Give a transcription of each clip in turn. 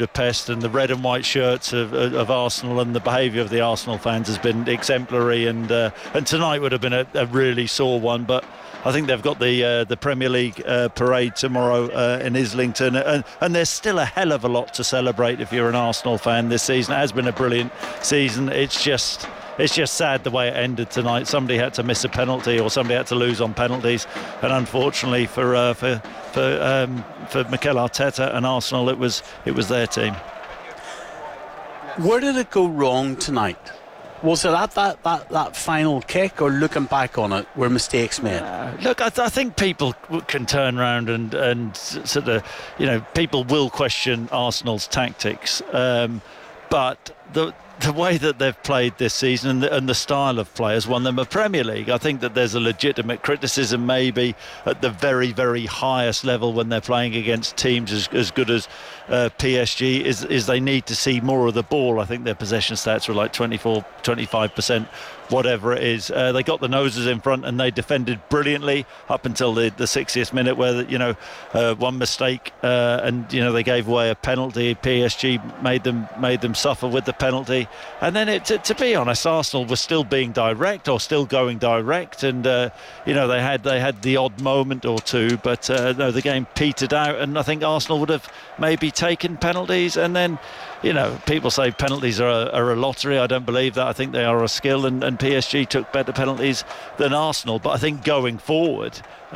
Budapest, and the red and white shirts of Arsenal, and the behaviour of the Arsenal fans has been exemplary, and tonight would have been a really sore one, but I think they've got the Premier League parade tomorrow in Islington, and there's still a hell of a lot to celebrate if you're an Arsenal fan this season. It has been a brilliant season. It's just sad the way it ended tonight. Somebody had to miss a penalty, or somebody had to lose on penalties, and unfortunately for Mikel Arteta and Arsenal, it was their team. Where did it go wrong tonight? Was it at that final kick, or looking back on it, were mistakes made? Look, I think people can turn around and sort of, people will question Arsenal's tactics, but the way that they've played this season and the style of play has won them a Premier League. I think that there's a legitimate criticism maybe at the very, very highest level when they're playing against teams as good as PSG is they need to see more of the ball. I think their possession stats were like 25%, whatever it is. They got the noses in front and they defended brilliantly up until the 60th minute, where one mistake and they gave away a penalty. PSG made them suffer with the penalty, and then to be honest, Arsenal was still being direct, or still going direct, and they had the odd moment or two, but no, the game petered out, and I think Arsenal would have maybe taken penalties. And then people say penalties are a lottery. I don't believe that. I think they are a skill, and PSG took better penalties than Arsenal. But I think going forward,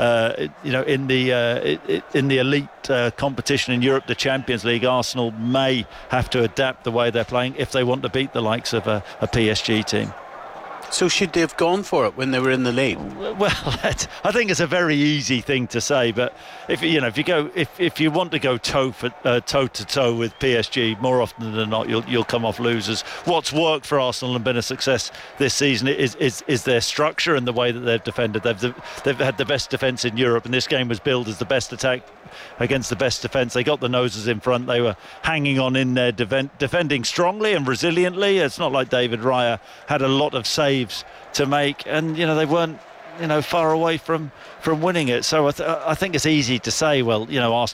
in the elite competition in Europe, the Champions League, Arsenal may have to adapt the way they're playing if they want to beat the likes of a PSG team. So should they have gone for it when they were in the lead? Well, I think it's a very easy thing to say, but if you want to go toe to toe with PSG, more often than not you'll come off losers. What's worked for Arsenal and been a success this season is their structure and the way that they've defended. They've had the best defence in Europe, and this game was billed as the best attack against the best defence. They got the noses in front. They were hanging on in there, defending strongly and resiliently. It's not like David Raya had a lot of saves to make, and they weren't far away from winning it. So I think it's easy to say, well, Arsenal